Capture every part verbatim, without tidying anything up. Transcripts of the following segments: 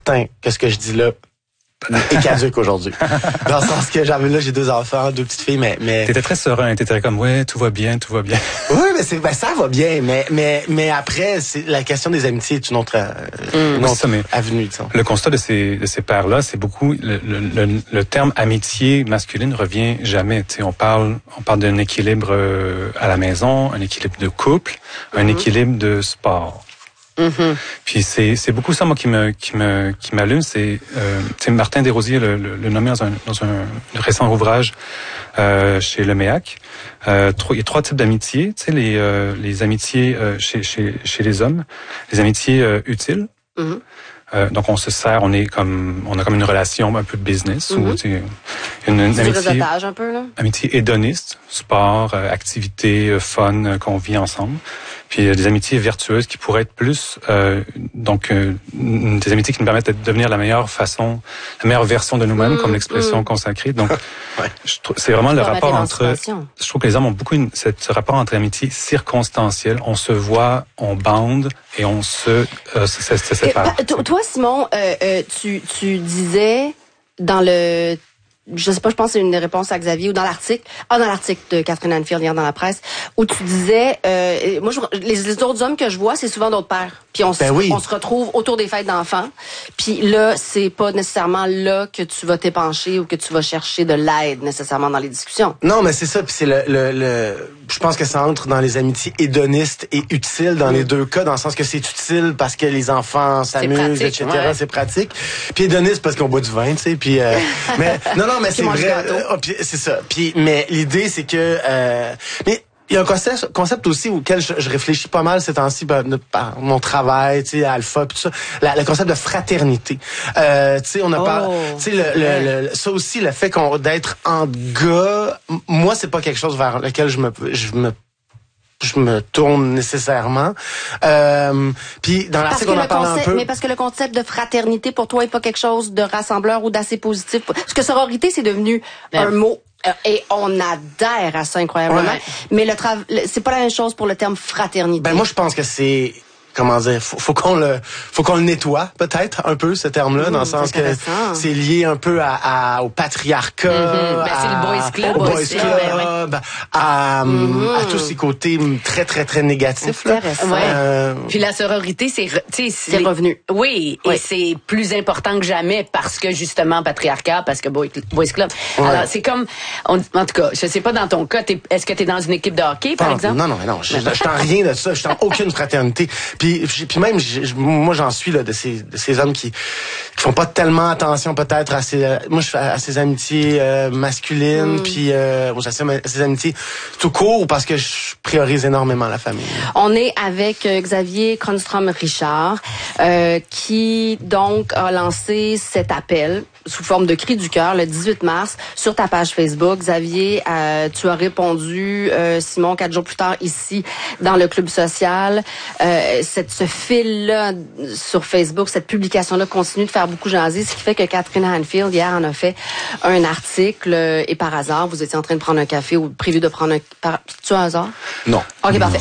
certain que ce que je dis là est caduque aujourd'hui. Dans le sens que j'avais là, j'ai deux enfants, deux petites filles, mais... mais... T'étais très serein, t'étais comme, ouais, tout va bien, tout va bien. Oui, mais c'est, ben, ça va bien, mais, mais, mais après, c'est, la question des amitiés est une autre, euh, une oui, autre ça, mais avenue, disons. Le constat de ces, de ces pères-là, c'est beaucoup, le, le, le, le terme amitié masculine ne revient jamais. Tu sais, on parle, on parle d'un équilibre euh, à la maison, un équilibre de couple, un mm-hmm. équilibre de sport. Mm-hmm. Puis c'est c'est beaucoup ça moi qui me qui me qui m'allume, c'est euh, tu sais Martin Desrosiers le, le, le nommé dans un dans un récent ouvrage euh, chez Le Méac. Euh, il y a trois types d'amitiés, tu sais les euh, les amitiés euh, chez chez chez les hommes, les amitiés euh, utiles. Mm-hmm. Euh, donc on se sert, on est comme on a comme une relation un peu de business mm-hmm. ou tu sais, une, une c'est amitié du réseautage un peu là. Amitié hédoniste, sport, euh, activité, euh, fun euh, qu'on vit ensemble. Puis euh, des amitiés vertueuses qui pourraient être plus euh, donc euh, des amitiés qui nous permettent de devenir la meilleure façon, la meilleure version de nous-mêmes, mmh, comme l'expression mmh. consacrée. Donc ouais. je trouve, c'est vraiment le rapport entre. Je trouve que les hommes ont beaucoup une, cette, ce rapport entre amitié circonstancielle. On se voit, on bande et on se euh, se, se sépare. Et, bah, toi, Simon, euh, euh, tu tu disais dans le je sais pas, je pense que c'est une réponse à Xavier ou dans l'article, ah dans l'article de Catherine Hanfield hier dans la presse, où tu disais, euh, moi je, les, les autres hommes que je vois, c'est souvent d'autres pères. Puis on, ben se, oui. on se retrouve autour des fêtes d'enfants. Puis là, c'est pas nécessairement là que tu vas t'épancher ou que tu vas chercher de l'aide nécessairement dans les discussions. Non, mais c'est ça. Puis c'est le, le, le, je pense que ça entre dans les amitiés hédonistes et utiles dans mmh. les deux cas, dans le sens que c'est utile parce que les enfants s'amusent, et cetera. Ouais. C'est pratique. Puis hédoniste parce qu'on boit du vin, tu sais. Puis euh, mais non, non, mais c'est vrai. Euh, c'est ça. Puis mais l'idée c'est que euh, mais il y a un concept, concept aussi auquel je, je réfléchis pas mal ces temps-ci par, par mon travail, tu sais, Alpha, puis tout ça, la, le concept de fraternité. Euh, tu sais, on a oh, pas, tu sais, le, le, le, ça aussi, le fait qu'on d'être en gars, moi, c'est pas quelque chose vers lequel je me, je me je me tourne nécessairement. Euh, puis dans l'article, on en parle concept, un peu. Mais parce que le concept de fraternité, pour toi, est pas quelque chose de rassembleur ou d'assez positif. Parce que sororité, c'est devenu ben, un mot. Et on adhère à ça incroyablement. Ouais. Mais le travail, c'est pas la même chose pour le terme fraternité. Ben moi, je pense que c'est... Comment dire, faut, faut qu'on le, faut qu'on le nettoie peut-être un peu ce terme-là, mmh, dans le sens que c'est lié un peu à, à au patriarcat, mmh, ben, à, c'est le boys club, au boys aussi, club, ben, ouais. à, mmh. à tous ces côtés très très très négatifs. Là. Ouais. Euh... Puis la sororité, c'est, tu sais, c'est les... revenu. Oui, oui, et c'est plus important que jamais parce que justement patriarcat, parce que boys, boys club. Ouais. Alors c'est comme, on, en tout cas, je sais pas dans ton cas, t'es, est-ce que t'es dans une équipe de hockey par ah, exemple? Non non non, je suis en rien de ça, je suis en aucune fraternité. Puis, puis même, je, moi, j'en suis là de ces, de ces hommes qui, qui font pas tellement attention peut-être à ces, moi, je fais à ces amitiés euh, masculines, mm. puis euh, bon, j'assume à ces amitiés tout court parce que je priorise énormément la famille. On est avec euh, Xavier Kronstrom-Richard, euh, qui donc a lancé cet appel sous forme de cri du cœur le dix-huit mars sur ta page Facebook. Xavier, euh, tu as répondu, euh, Simon, quatre jours plus tard ici dans le club social. Euh, cette, ce fil-là sur Facebook, cette publication-là continue de faire beaucoup jaser, ce qui fait que Catherine Hanfield hier en a fait un article euh, et par hasard, vous étiez en train de prendre un café ou prévu de prendre un... Par... Tu as un hasard? Non. OK, parfait.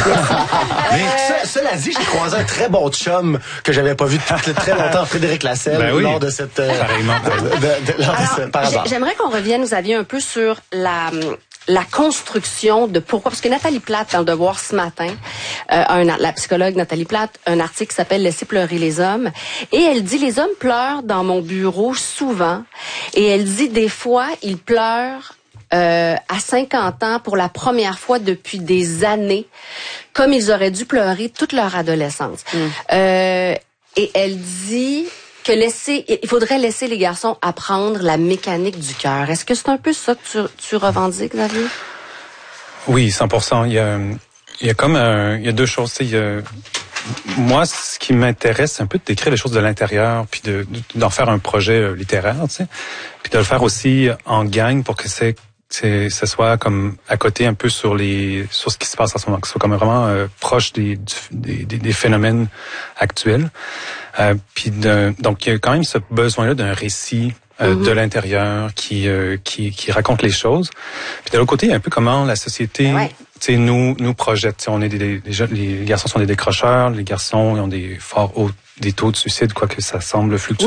Mais ce, cela dit, j'ai croisé un très bon chum que j'avais pas vu depuis très longtemps, Frédéric Lasselle, ben oui. lors de cette... Euh, De, de, de, Alors, de, par hasard. J'aimerais qu'on revienne, Xavier, un peu sur la la construction de pourquoi, parce que Nathalie Plate, dans Le Devoir ce matin, euh, un, la psychologue Nathalie Plate, un article qui s'appelle « Laisser pleurer les hommes », et elle dit « Les hommes pleurent dans mon bureau souvent », et elle dit « Des fois, ils pleurent euh, à cinquante ans pour la première fois depuis des années, comme ils auraient dû pleurer toute leur adolescence. Mm. » euh, Et elle dit... que laisser, il faudrait laisser les garçons apprendre la mécanique du cœur. Est-ce que c'est un peu ça que tu, tu revendiques, Xavier? Oui, cent pour cent. Il y a, il y a comme un, il y a deux choses. Il y a, moi, ce qui m'intéresse, c'est un peu de décrire les choses de l'intérieur, puis de, d'en faire un projet littéraire, tu sais, puis de le faire aussi en gang pour que c'est c'est ça soit comme à côté un peu sur les sur ce qui se passe en ce moment, que ce soit comme vraiment euh, proche des, des des des phénomènes actuels. Euh, puis de, donc il y a quand même ce besoin-là d'un récit euh, mm-hmm. de l'intérieur, qui, euh, qui qui raconte les choses. Puis de l'autre côté, il y a un peu comment la société, ouais. tu sais, nous nous projette. T'sais, on est des, des, des les garçons sont des décrocheurs, les garçons ils ont des forts hauts des taux de suicide, quoique ça semble fluctuer.